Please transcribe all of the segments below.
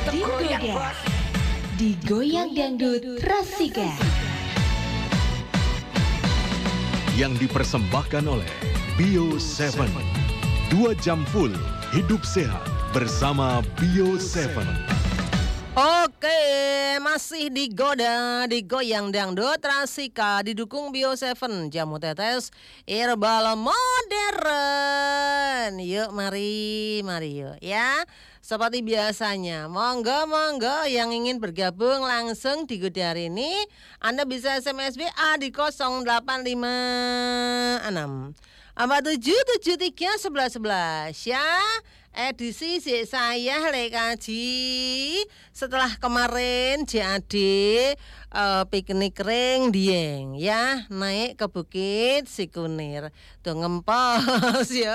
Digoda, digoyang dangdut Rasika. Yang dipersembahkan oleh Bio 7. 2 jam full hidup sehat bersama Bio 7. Oke, masih digoda, digoyang dangdut Rasika, didukung Bio 7, jamu tetes herbal modern. Yuk mari yuk ya. Seperti biasanya, monggo yang ingin bergabung langsung di Goda hari ini, Anda bisa SMS WA di 0856 4773 1111 ya. Edisi saya lekaji setelah kemarin JAD piknik ring dieng ya, naik ke Bukit Sikunir tuh ngempos ya.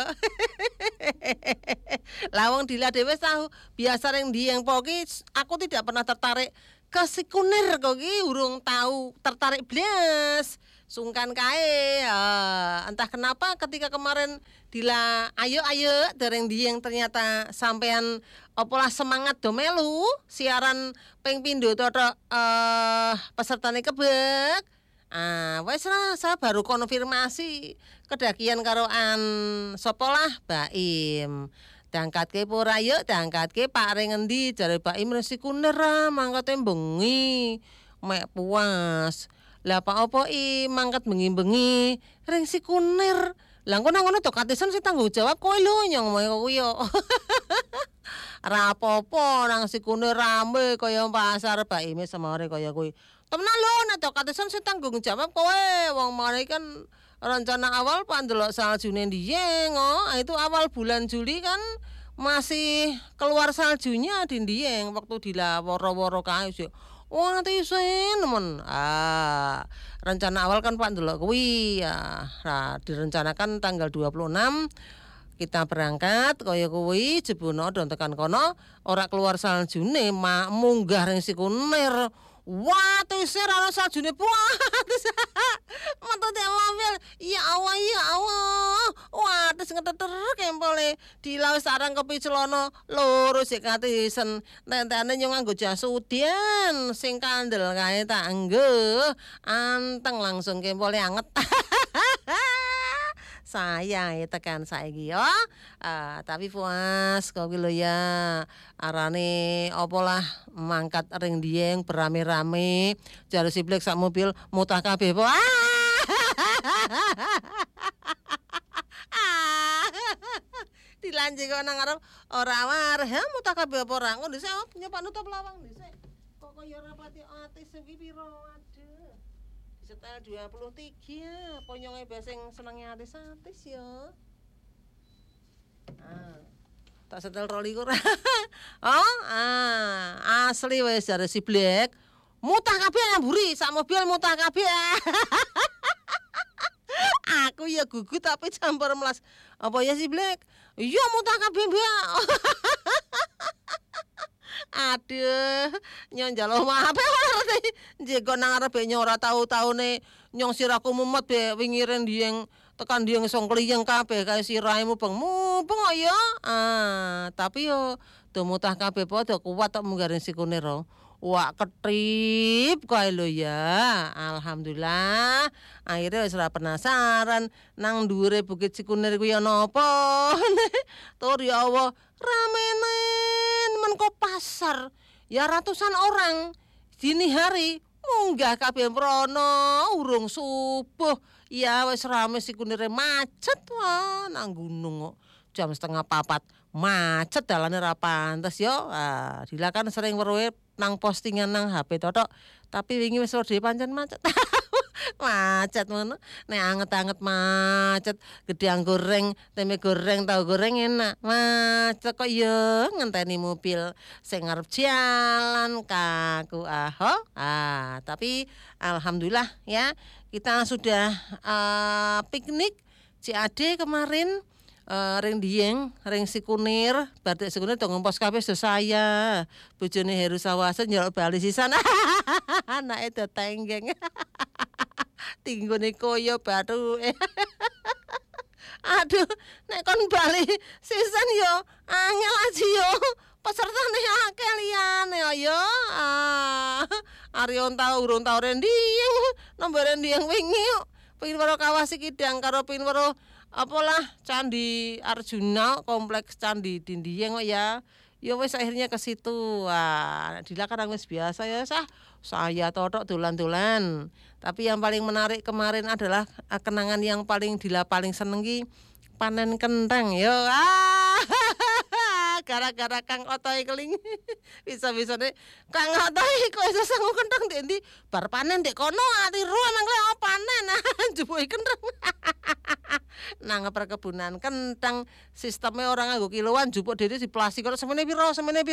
Lawang dila dhewe tahu biasa ring dieng poki aku tidak pernah tertarik ke Sikunir kok ki urung tahu tertarik blas. Sungkan kae entah kenapa ketika kemarin dila ayo dereng dieng ternyata sampean opolah semangat do melu siaran ping pindho toto pesertane kebek. Wes lah saya baru konfirmasi kedakian karoan sopolah Baim. Diangkatke pura yuk, diangkatke Pak ring endi jare Baim resi kunir mangkate bengi mek puas. Lah apa mangkat bengi-bengi ring si kunir. Lah ngono to katesan sing tanggung jawab kowe lho nyong kowe yo. Ora apa-apa nang si kunir rame kaya pasar Baime semare kaya kuwi. Temenan lho nek to katesan sing tanggung jawab kowe. Wong mari kan rencana awal pandelok saljune Dieng. Itu awal bulan Juli kan masih keluar saljunya di Dieng waktu dilaworo-woro kae sih. Wah tisen men. Rencana awal kan Pak ndelok kuwi ya. Nah, direncanakan tanggal 26 kita berangkat kaya kuwi jebono do tekan kono ora keluar saljune munggah ring Sikunir. Wah, tisen ana saljune puas. Metu te mobil. Ya Allah. Wah, tes ngeteter kempole dilawas sarang kepi celana loro sik katisen. Tentene yo nganggo jas udan sing kandel kae tak nggo. Anteng langsung kempole anget. Saya tekan saiki yo. Tapi puas kok lho ya. Arane opolah mangkat ring dieng berame-rame. Jare siblek sak mobil mutah kabeh. Dilanjeng kok nang arep ora war. Ha mutah kabeh apa ora? Ngono dhisik nyoba nutup lawang dhisik. Kok kaya ora pati atis iki piro aduh. Setel 23 ponyonge basing senenge atis-atis ya. Tak setel 22. Asli wis jare si Black. Mutah kabeh nyamburi, sak mobil mutah kabeh. Aku ya gugu tapi campur melas. Apa ya si Black? Iya mutah kabeh, Mbak. Aduh, nyong jalo maaf njego nang arepe nyong ora tau-taune nyong siraku mumet be wingiren dieng tekan dieng song kliyeng kabeh kae sirahmu mubeng ya. Tapi yo mutah kabeh padha kuat tok munggaring Sikunir. Wah ketrip kae lho ya. Alhamdulillah akhirnya wis ora penasaran nang dhuwure Bukit Sikunir kuwi ana apa. Tur ya Allah ramenen men kok pasar ya ratusan orang dini hari munggah kabeh mrono urung subuh ya wis rame Sikunire macet wah nang gunung kok jam 3:30 macet dalane ra pantes yo. Dila kan sering weruhe nang postingan nang HP totok tapi wingi wis dhewe pancen macet. Macet ngono nek anget-anget macet gedang goreng tempe goreng tahu goreng enak macet kok ya ngenteni mobil sing ngarep jalan kaku tapi alhamdulillah ya kita sudah piknik JAD kemarin ring dieng ring Sikunir batik Sikunir to ngempos kabeh saya bojone Heru Sawasen nyolok bali sisan anake tetenggeng tinggone koyo batu. Aduh, nek kon bali sisan yo angel aja yo. Pesertane akeh liyan. Ari urung tau rendiyeng, nomor rendiyeng wingi kok. Pengin weruh Kawah Sikidang karo pengin weruh apalah Candi Arjuna, kompleks Candi Dindiyeng kok ya. Ya wis akhirnya ke situ. Wah, Dila kan wis biasa ya saya totok dolan-dolan. Tapi yang paling menarik kemarin adalah kenangan yang paling Dila paling seneng ki panen kentang yo. Gara-gara Kang Otoy keling bisa-bisa deh Kang Otoy kok iso sangu kentang ndi bar panen dek kono atiru emang le panen jupuki kentang. Nang perkebunan kentang sistemnya orang nganggo kiloan jupuk dhewe di plastik kok semene piro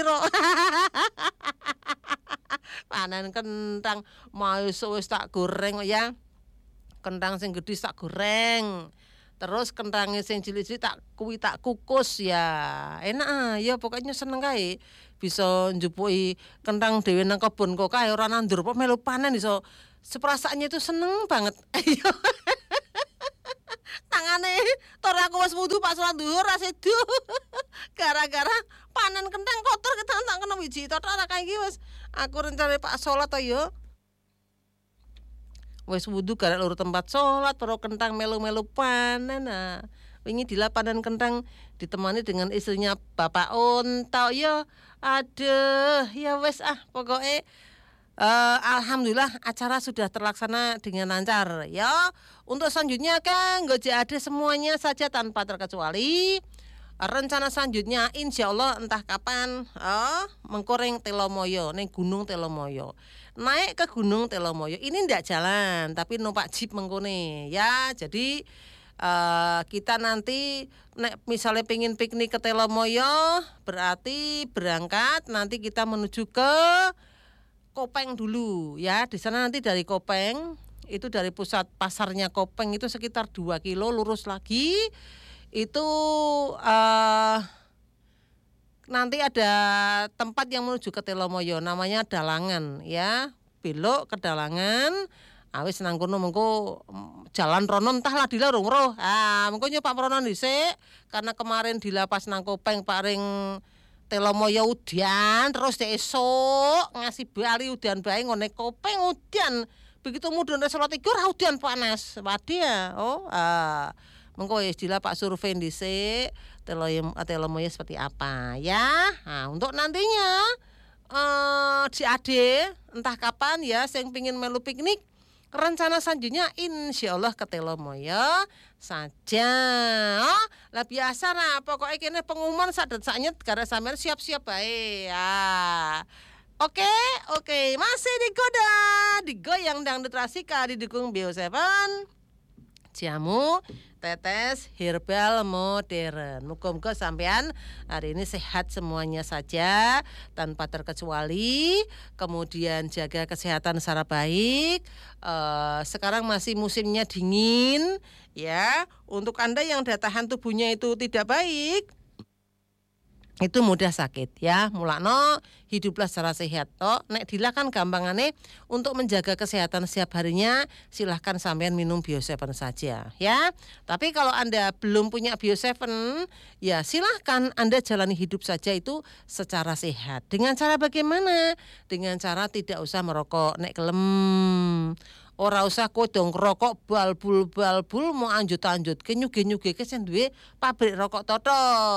panen kentang mau wis tak goreng kok ya. Kentang sing gedhe tak goreng. Terus kentangnya sing cilik-cilik tak kukus ya. Enak ya pokoknya seneng kae. Bisa njupuki kentang dhewe nang kebon kok kae ora nandur kok melu panen iso. Seperasaannya itu seneng banget. Tangane tor aku wis wudu pas salat zuhur ra sedo. Gara-gara panen kentang kotor ketan tak kena wiji tok ora kae iki wis aku rencana Pak salat to yo. Wis wudu gara loro tempat salat, pero kentang melu-melu panen. Nah, wingi Dila panen kentang ditemani dengan istrinya Bapak Unta ya. Aduh, ya wis pokoknya alhamdulillah acara sudah terlaksana dengan lancar ya. Untuk selanjutnya kan ada semuanya saja tanpa terkecuali. Rencana selanjutnya insya Allah entah kapan mengkoreng Telomoyo ning Gunung Telomoyo. Naik ke Gunung Telomoyo ini ndak jalan tapi numpak jeep mengkone ya. Jadi kita nanti misalnya pengen piknik ke Telomoyo berarti berangkat nanti kita menuju ke Kopeng dulu ya. Di sana nanti dari Kopeng itu dari pusat pasarnya Kopeng itu sekitar 2 kilo lurus lagi. Itu nanti ada tempat yang menuju ke Telomoyo namanya Dalangan ya. Belok ke Dalangan. Wis nang kono mengko jalan rono entahlah Dila urung roh. Mengko nyopak rono dhisik karena kemarin Dila pas nang Kopeng paring Telomoyo udan terus esuk ngasih bali udan bae ngone Kopeng udan. Begitu mudhun salat iku udan panas. Wadi ya. Mengko wis Dila Pak survei dhisik Telomoyo seperti apa ya. Untuk nantinya JAD entah kapan ya sing pengin melu piknik rencana selanjutnya insyaallah ke Telomoyo saja. Lah biasa lah pokoknya kene pengumuman sadet-saknyet gara sampean siap-siap bae ya. Oke, masih digoyang dangdut Rasika didukung Bio7 jamu tetes herbal modern. Muga-muga sampean hari ini sehat semuanya saja tanpa terkecuali. Kemudian jaga kesehatan secara baik. Sekarang masih musimnya dingin ya. Untuk Anda yang daya tahan tubuhnya itu tidak baik, itu mudah sakit ya. Mulakno hiduplah secara sehat toh. Nek Dila kan gampangane untuk menjaga kesehatan setiap harinya silahkan sampean minum Bio7 saja ya. Tapi kalau Anda belum punya Bio7 ya silahkan Anda jalani hidup saja itu secara sehat. Dengan cara bagaimana? Dengan cara tidak usah merokok nek kelem. Ora usah kodong rokok balbul mau anjut nyuge-nyuge sing duwe pabrik rokok toto.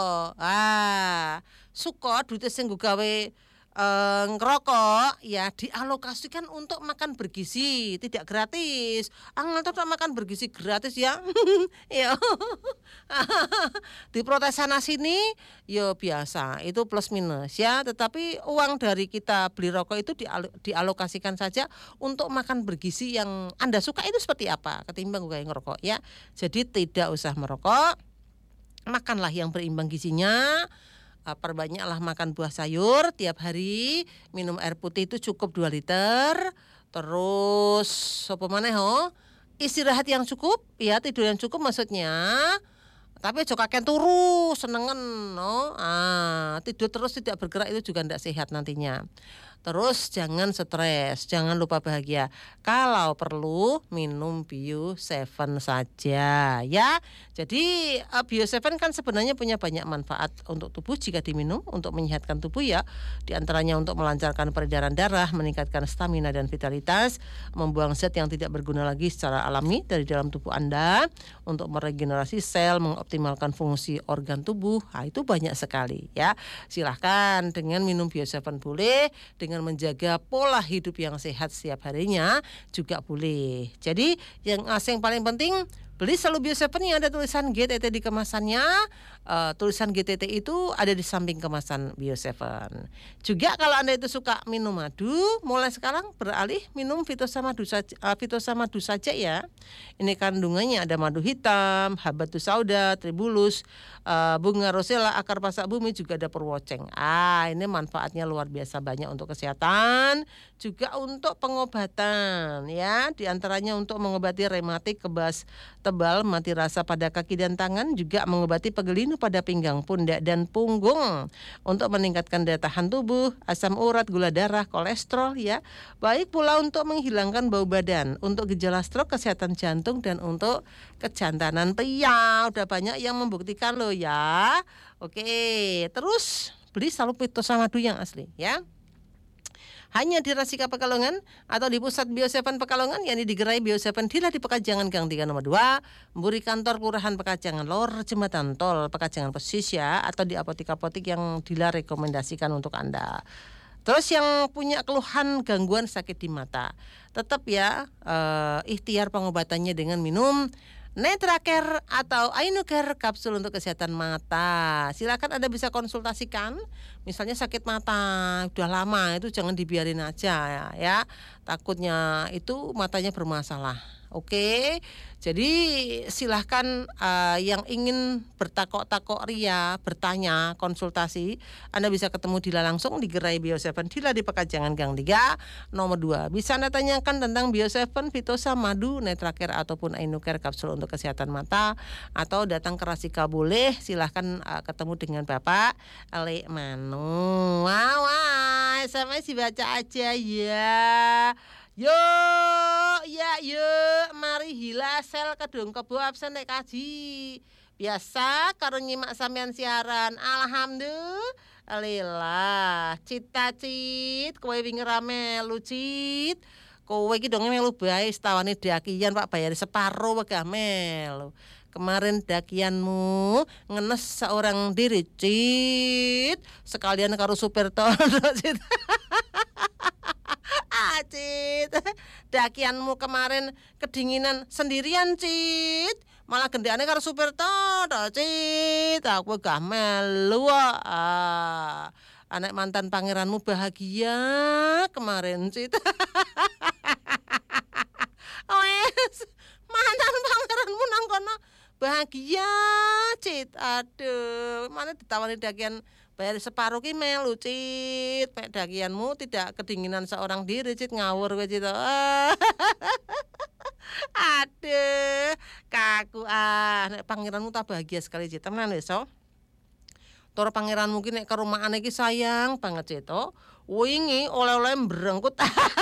Suka duit sing gawe ngerokok ya dialokasikan untuk makan bergizi, tidak gratis. Angel toto makan bergizi gratis ya. Ya. Diprotes sana sini ya biasa, itu plus minus ya, tetapi uang dari kita beli rokok itu dialokasikan saja untuk makan bergizi yang Anda suka itu seperti apa ketimbang gue ngerokok ya. Jadi tidak usah merokok. Makanlah yang berimbang gizinya. Perbanyaklah makan buah sayur tiap hari, minum air putih itu cukup 2 liter. Terus apa maneh istirahat yang cukup ya, tidur yang cukup maksudnya. Tapi aja kakek turu senengen tidur terus tidak bergerak itu juga tidak sehat nantinya. Terus jangan stres, jangan lupa bahagia. Kalau perlu minum Bio 7 saja ya. Jadi Bio 7 kan sebenarnya punya banyak manfaat untuk tubuh jika diminum, untuk menyehatkan tubuh ya. Di antaranya untuk melancarkan peredaran darah, meningkatkan stamina dan vitalitas, membuang zat yang tidak berguna lagi secara alami dari dalam tubuh Anda, untuk meregenerasi sel, mengoptimalkan fungsi organ tubuh. Nah, itu banyak sekali ya. Silahkan dengan minum Bio 7 boleh, dengan menjaga pola hidup yang sehat setiap harinya juga boleh. Jadi yang paling penting, beli selalu Bio 7 yang ada tulisan GTT di kemasannya. Tulisan GTT itu ada di samping kemasan Bio 7. Juga kalau Anda itu suka minum madu, mulai sekarang beralih minum Fitosamadu saja ya. Ini kandungannya ada madu hitam, habatus sauda, tribulus, bunga rosella, akar pasak bumi, juga ada purwoceng. Ini manfaatnya luar biasa banyak untuk kesehatan, juga untuk pengobatan ya. Di antaranya untuk mengobati rematik, kebas tebal, mati rasa pada kaki dan tangan, juga mengobati pegelinu pada pinggang, pundak dan punggung, untuk meningkatkan daya tahan tubuh, asam urat, gula darah, kolesterol ya. Baik pula untuk menghilangkan bau badan, untuk gejala stroke, kesehatan jantung, dan untuk kejantanan pria. Udah banyak yang membuktikan loh ya. Oke, terus beli selalu Fitosamadu yang asli ya. Hanya di Rasika Pekalongan atau di pusat Bio 7 Pekalongan, yakni di Gerai Bio 7 Dila di Pekajangan Gang 3 nomor 2, Mburi Kantor Kelurahan Pekajangan Lor, Jembatan Tol Pekajangan Persis ya, atau di apotek-apotek yang Dila rekomendasikan untuk Anda. Terus yang punya keluhan gangguan sakit di mata, tetap ya ikhtiar pengobatannya dengan minum Netracare atau Ainucare kapsul untuk kesehatan mata. Silakan Anda bisa konsultasikan. Misalnya sakit mata udah lama, itu jangan dibiarin aja ya. Takutnya itu matanya bermasalah. Oke. Jadi silahkan yang ingin bertakok-takok ria, bertanya, konsultasi, Anda bisa ketemu Dila langsung di Gerai Bio 7 Dila di Pekajangan Gang 3 nomor 2. Bisa Anda tanyakan tentang Bio 7, Fitosamadu, Netracare ataupun Ainucare kapsul untuk kesehatan mata, atau datang ke Rasika boleh. Silahkan ketemu dengan Bapak Lek Manu. Wah, SMS dibaca aja ya. Yuk, mari hilasel kedung kebo absen nek kaji. Biasa karo nyimak sampean siaran. Alhamdulillah. Cit kowe wingi rame lucit. Kowe iki dong melu bae setawane dakian Pak bayar separo wegah melu. Kemarin dakianmu ngenes seorang diri Cit. Sekalian karo supir tondo Cit. Cit, dakianmu kemarin kedinginan sendirian Cit, malah gendane karo supir tondo Cit. Aku gak melu. Anak mantan pangeranmu bahagia kemarin Cit. Wes, mantan pangeranmu nang kono bahagia Cit. Aduh, mana ditawani dakian bayar separuh ki melu Cit. Pek dakianmu tidak kedinginan seorang diri Cit, ngawur kowe Cit. Aduh, kaku nek pangeranmu tak bahagia sekali Cit. Tenan wis so. Tur pangeranmu ki nek ke rumahane ki sayang banget Cit. Wingi oleh-oleh mbrengkut.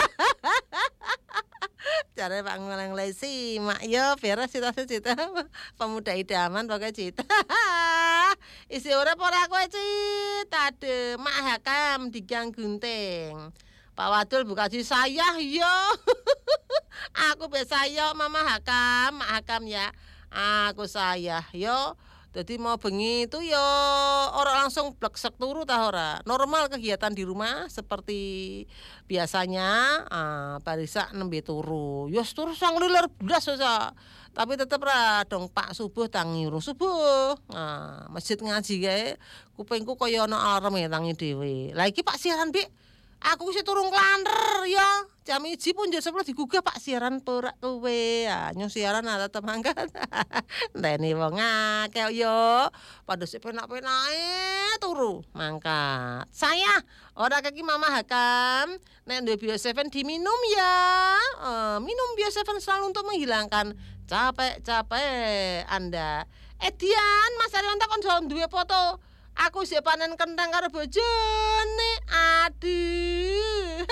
Cara Pak Ngeleng Lesi, mak yo beres cita-cita pemuda idaman pokoknya cita. Isi urip ora kowe Cit. Aduh, mak Hakam di Gang Gunting. Pak Wadul buka di saya yo. Aku be saya Mama Hakam, Mak Hakam ya. Aku saya yo. Jadi mau bengi itu yo orang langsung bleksek turu tah ora. Normal kegiatan di rumah seperti biasanya, barisa nembe turu. Yo turu sang liler blas ya. Tapi tetep ra dong Pak subuh tangiru subuh. Masjid ngaji kae kupingku kaya ana alarm ya tangi dhewe. Lah iki Pak siaran Bik. Aku wis turun klanter ya. Jam 1 pun jam 11 digugah Pak siaran perak kowe. Nyo siaran tetep mangkat. Enteni wong akeh yo. Padha sik penak-penake turu mangkat. Saya ora kaki Mama Hakam. Nek duwe Bio 7 diminum ya. Minum Bio 7 selalu untuk menghilangkan capek-capek Anda. Dian, Mas Arionta kon duwe foto. Aku sik panen kentang karo bojone. Aduh.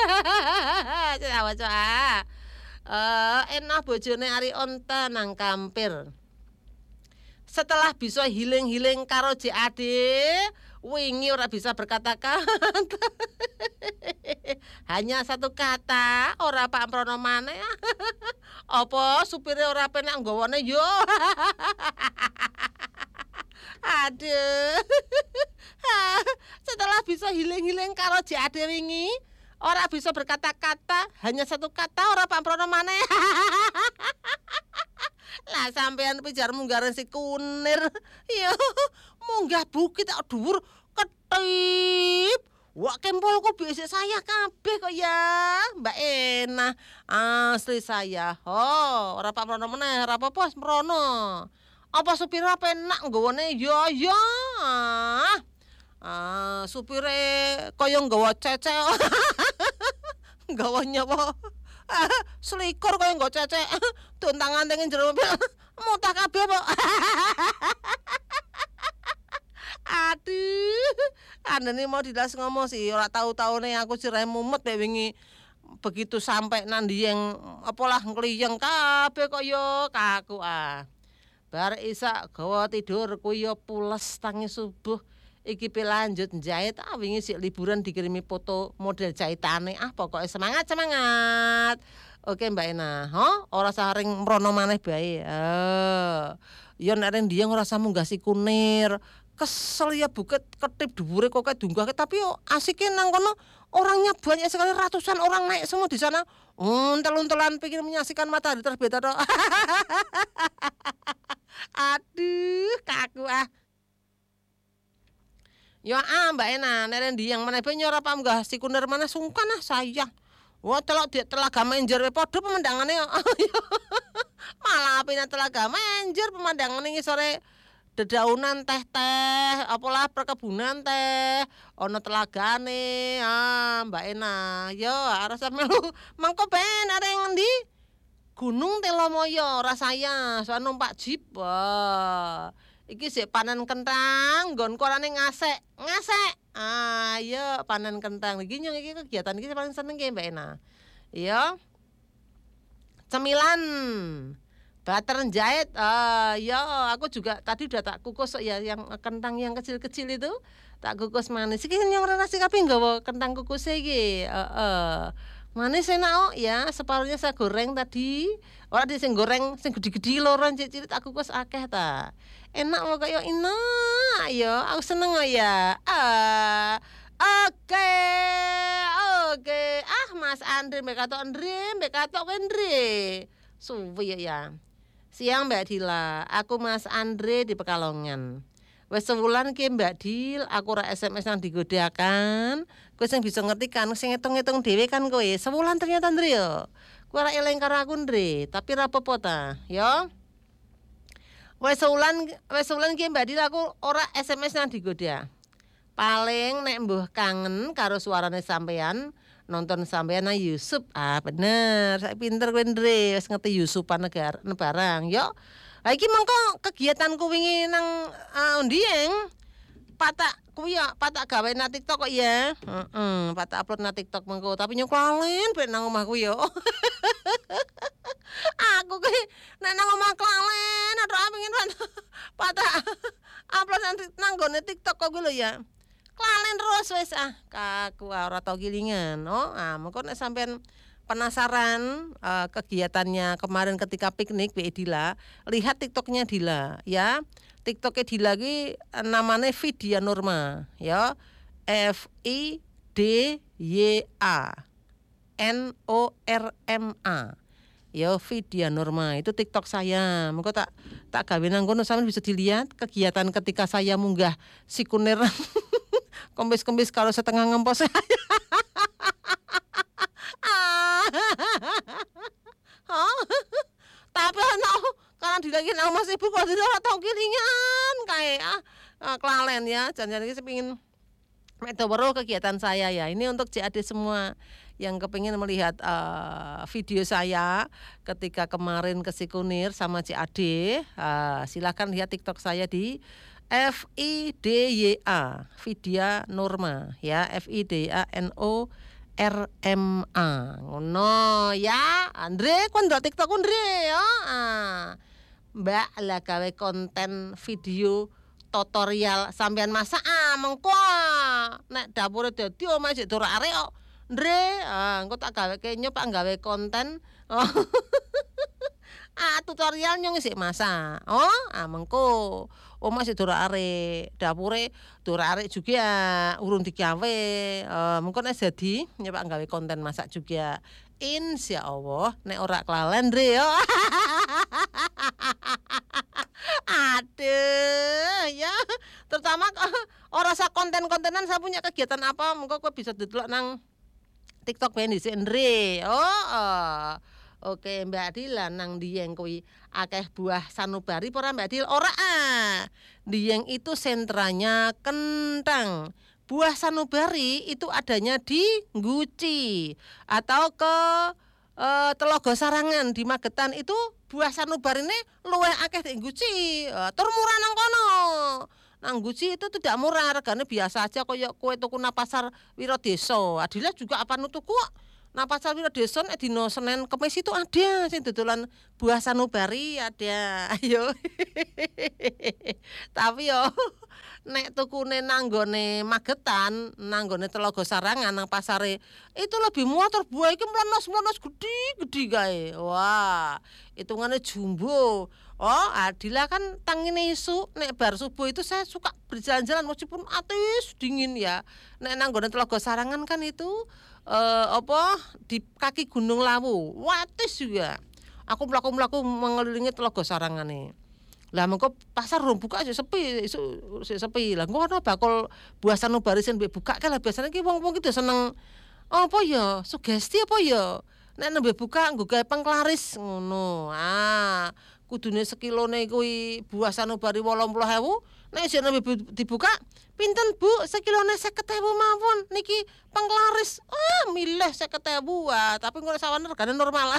waca. Enak bojone Ari Onta nang Kampir. Setelah bisa healing karo JAD, wingi ora bisa berkata-kata. Hanya satu kata, ora Pak Prono maneh. Apa supire ora penak nggawane yo. Aduh. Setelah bisa healing karo JAD wingi, ora bisa berkata-kata, hanya satu kata ora Pak Prono maneh. Lah sampean pijar munggaran si kunir. Ya, munggah bukit tak dhuwur ketip. Wak kempolku biasa saya kabeh kok ya, Mbak Ena. Asli saya. Oh, ora Pak Prono meneh, ora apa-apa Prono. Apa supir penak nggawane ya. Supire kaya nggawa cecek. Nggawa nyapa? Selikur kaya nggawa cecek. Tuntangan teng jero mobil. Mutah kabeh kok. Aduh. Andene mau dilas ngomong sih ora tau-taune aku sirahe mumet mek wingi begitu sampai nang Dieng apalah ngliyeng kabeh kok yo kaku Bar isak gawa tidur ku yo pules tangi subuh. Iki pe lanjut jahit wingi sik liburan dikirimi foto model jahitane pokoke semangat. Oke Mbak Ena, ora saring mrono maneh bae. Ya nek ning Dieng ora usah munggah si kunir. Kesel ya bukit ketip dhuwure kok kayak dunggah tapi yo asike nang kono orangnya banyak sekali ratusan orang naik semua di sana. Untel-untelan pikir menyaksikan matahari terbit atau. Aduh, kaku Ya Mbak Ena, nek Dieng meneh ben ora pamgah si kunir mana sungkan sayang. Wah telok di Telaga Menjer padha pemandangane yo. Malah pina Telaga Menjer pemandangane ngisore dedaunan teh-teh, apalah perkebunan teh, ana telagane, Mbak Ena. Yo arep melu mangko ben areng ngendi? Gunung Telomoyo rasanya, soal numpak jeep. Iki sik panen kentang, nggon korane ngasek. Yo panen kentang. Iki kegiatan iki paling seneng ki Mbak Ena. Yo. Cemilan. Butter jahit, ya aku juga tadi udah tak kukus ya yang kentang yang kecil-kecil itu tak kukus manis. Iki yang nasi kabeh nggawa kentang kukus iki. Manis enak ya, separuhnya saya goreng tadi. Ora di sing goreng sing gede-gede loro cilik tak kukus akeh ta. Enak kok ya enak ya, aku seneng kok ya. Oke. Mas Andre mbek katok Andre. Suwi ya. Siang Mbak Dila, aku Mas Andre di Pekalongan. Wes sewulan ki Mbak Dil, aku ora SMS nang digodakan. Kowe sing bisa ngerti kan, sing ngitung-ngitung dhewe kan kowe. Sewulan ternyata Andre yo. Kowe ora eling karo aku Andre, tapi ra apa-apa ta, yo. Wes sewulan ki Mbak Dil aku ora SMS nang digoda. Paling nek mbuh kangen karo suarane sampean, nonton sampean nang YouTube. Bener, saya pinter kowe Andre, wis ngerti YouTubean barang. Yo. Ha iki mengko kegiatanku wingi nang Dieng. Patak kuwi ya, patak gawe nang TikTok kok ya. Patak upload nang TikTok mengko, tapi nyoklalen ben nang omahku yo. Aku ki nek nang omah klalen, aduh pengin patak upload nang gone TikTok kok kuwi lho ya. Klalen terus wis kaku ora tau gilingan. Mengko nek sampean penasaran kegiatannya kemarin ketika piknik Mbak Dila, lihat TikToknya Dila ya. TikToknya Dila ki namanya Vidya Norma ya. FIDYANORMA. Ya Vidya Norma itu TikTok saya. Mengko tak gawe nang kono sampeyan bisa dilihat kegiatan ketika saya munggah si kunir. Kembis-kembis kalau setengah ngempos. Tapi karena dilagi nang Mas Ibu kok ora tau kilingan kae kelalen ya. Jan-jan iki sepengin metu weruh kegiatan saya ya. Ini untuk JAD semua yang kepingin melihat video saya ketika kemarin ke Sikunir sama JAD, silakan lihat TikTok saya di FIDYA Vidya Norma ya, FIDYANORMA. RMA. Ngono ya. Andre kon ndelok TikTok Andre ya. Mbak lah gawe konten video tutorial sampean masak mengko nek dapure dadi omahe sik dur arek kok. Ndre, engko tak gaweke nyoba gawe konten. Tutorial nyong sik masak. Mengko omah sik dur arek, dapure dur arek juga urung digawe. Mengko nek jadi nyoba gawe konten masak juga. Insyaallah nek ora kelalen Ndre yo. Aduh ya, terutama ora sak konten-kontenan saya punya kegiatan apa mengko kowe bisa didelok nang TikTok ben dhisik Ndre. Oke Mbak Dila nang Dieng kuwi akeh buah sanubari apa ora Mbak Dil? Ora. Dieng itu sentranya kentang. Buah sanubari itu adanya di Guci atau ke Telogo Sarangan di Magetan itu buah sanubari ini luwih akeh di Guci. Tur murah nang kono. Nang Guci itu tidak murah, regane biasa aja koyo kowe tuku nang pasar Wiradesa. Adila juga apa nutuku kok. Nang pasar Wiradesa nek dina Senin Kamis itu ada sing dodolan buah sanubari ada. Ayo. Tapi yo nek tukune nang nggone Magetan, nang nggone Telogo Sarangan nang pasare itu lebih muat buah iki mlenos-mlenos gede-gede kae. Wah, hitungane jumbo. Adila kan tangine isu nek bar subuh itu saya suka berjalan-jalan meskipun atis dingin ya. Nek nang nggone Telogo Sarangan kan itu di kaki Gunung Lawu. Watis juga. Aku mlaku-mlaku mengelilingi Telogo Sarangane. Lah mengko pasar rung buka aja sepi, sepi. Lah engko ana bakul buah sanubari sing buka kan biasane ki wong-wong ki seneng apa ya? Sugesti apa ya? Nek nembe buka nggo gawe penglaris ngono. Kudune sekilone kuwi buah sanubari 80.000. Nek isih nembe dibuka pinten Bu? Sekilone 50.000 mawon. Niki penglaris. Milih 50.000. Tapi ngono sawane regane normal.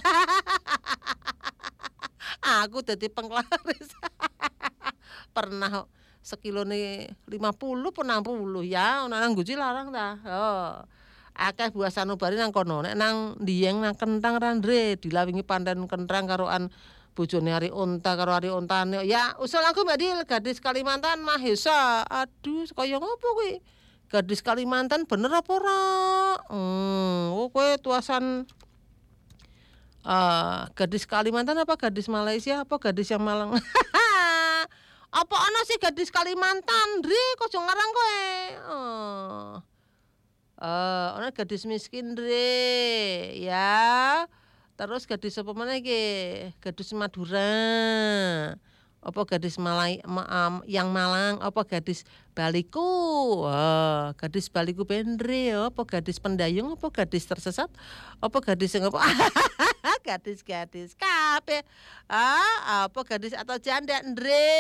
Aku dadi penglaris. Pernah sekilone 50 pun 60 ya, nang Guci larang ta. Akeh buah sanubari nang kono. Nek nang Dieng nang Kentang ra Ndre, dilawingi pandan kentang karoan bojone Ari Unta karo Ari Untane. Ya, usul aku Mbak Dil, gadis Kalimantan Mahesa. Aduh, kaya ngopo kuwi? Gadis Kalimantan bener apa ora? Kowe tuasan gadis Kalimantan apa gadis Malaysia apa gadis yang Malang? Apa ana sih gadis Kalimantan, Ndre? Kok ngarang kowe? Ana gadis miskin, Ndre. Ya. Terus gadis apa meneh iki? Gadis Madura. Apa gadis yang Malang, apa gadis Baliku? Gadis Baliku Bendre, apa gadis Pendayung, apa gadis tersesat? Apa gadis yang apa? Gadis-gadis kabeh. Apa gadis atau janda Ndre?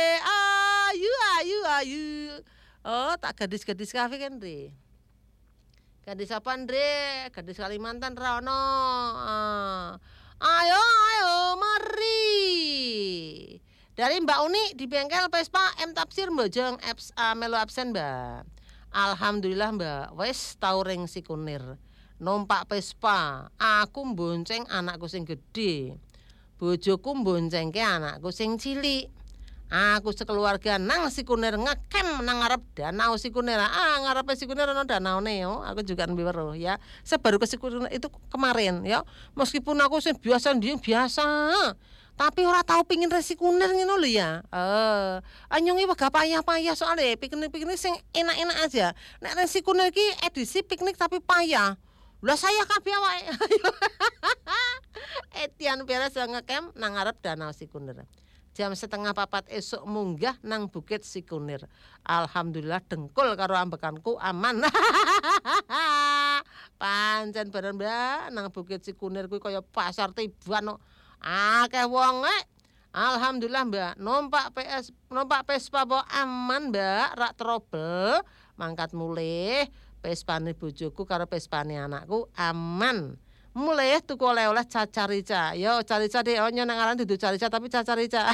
Ayu. Tak gadis-gadis kabeh kan Ndre. Gadis apa Ndre? Gadis Kalimantan ra ono. Ayo mari. Dari Mbak Uni di bengkel Vespa M Tafsir Mbojong melu absen Mbak. Alhamdulillah Mbak, wis tau ring sikunir. Numpak Vespa, aku mbonceng anakku sing gedhe. Bojoku mboncengke anakku sing cilik. Aku sekeluarga nang sikunir ngekem nang ngarep danau sikunir. Ngarepe sikunir ana danaune yo. Aku juga nembe weruh ya. Saya baru ke sikunir itu kemarin ya. Meskipun aku sing biasa ndiyeng biasa. Tapi ora tau pengin resikuner ngono lho ya. Anyonge wegah payah-payah soalnya piknik-piknik sing enak-enak aja. Nek resikuner iki edisi piknik tapi payah. Lah saya kabeh awake. Etian Peres ngecamp nang ngarep danau Sikunir. Jam 3:30 esuk munggah nang Bukit Sikunir. Alhamdulillah dengkul karo ambekanku aman. Pancen bareng Mbak nang Bukit Sikunir kuwi kaya pasar Tiban kok. Akeh wong Alhamdulillah Mbak, numpak Vespa aman Mbak, rak trouble, mangkat mulih, Vespane bojoku karo Vespane anakku aman. Mulih tuku oleh-oleh Cacarica. Yo Carica deh, nang aran dudu Carica tapi Cacarica.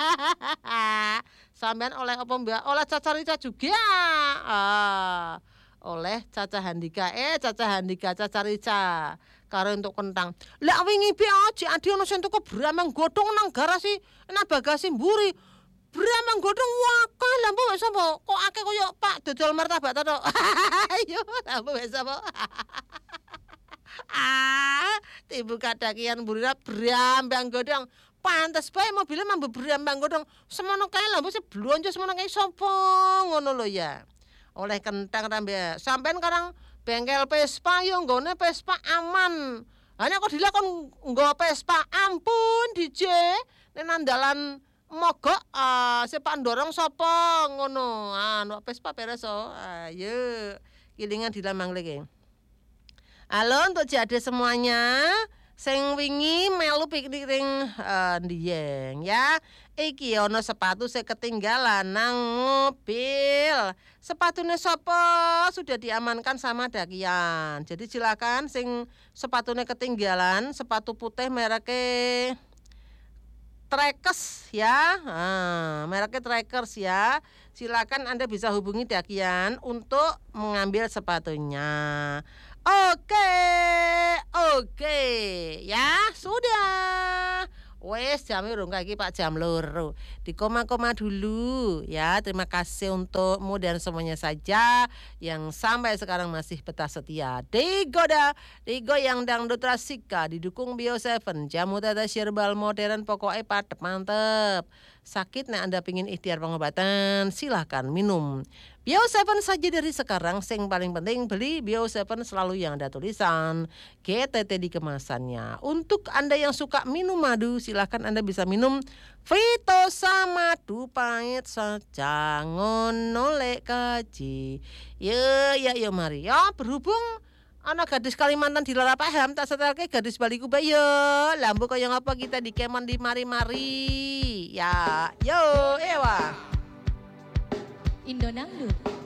Sampean oleh apa Mbak? Oleh Cacarica juga. oleh Caca Handika Caca Rica karo untuk kentang. Lek wingi piye aja adi ono sing tuku bramang godhong nang garasi nang bagasi mburi. Bramang godhong wakah lampu wis sapa? Kok akeh koyo Pak dodol martabak to. Ayo lampu wis sapa? Dibuka dakian burina brambang godhong. Pantes bae mobilnya mambu brambang godhong. Semono kae lampu sing blonjo semono kae sapa ngono lho ya. Oleh kentang rambe. Sampeyan karang bengkel Vespa yo nggone Vespa aman. Hanya kok dilakon nggo Vespa ampun DJ. Nek nandalan mogok sepak ndorong sapa ngono. Nek Vespa beres so. Ayo kilingan dilamang lagi. Halo untuk jade semuanya. Sing wingi melu piknik ring Dieng ya. Iki ono sepatu sing ketinggalan nang mobil. Sepatune sapa sudah diamankan sama dakian. Jadi silakan sing sepatune ketinggalan, sepatu putih mereknya Trackers ya. Mereknya Trackers ya. Silakan Anda bisa hubungi dakian untuk mengambil sepatunya. Oke, ya sudah. Wes jame urung iki Pak jam loro. Di koma-koma dulu ya. Terima kasih untukmu dan semuanya saja yang sampai sekarang masih betah setia. Digoyang dangdut Rasika didukung Bio7, jamu tetes herbal modern pokoknya padep mantep. Sakit nek Anda pingin ikhtiar pengobatan, silahkan minum Bio7 saja dari sekarang. Sing paling penting beli Bio7 selalu yang ada tulisan GTT di kemasannya. Untuk Anda yang suka minum madu, silahkan Anda bisa minum Vitosa madu pahit saja ngono lek kaji. Ya mari ya berhubung ana gadis Kalimantan di lara paham tak setelke gadis Bali ku bae yo. Lambu kaya ngapa kita di Kemon di mari-mari. Ya, yo ewa. Indonangdut